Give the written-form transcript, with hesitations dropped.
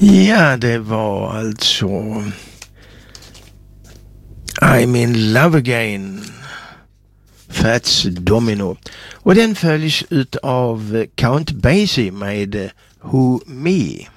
Ja, det var alltså I'm in love again, Fats Domino. Och den följs ut av Count Basie med Who Me.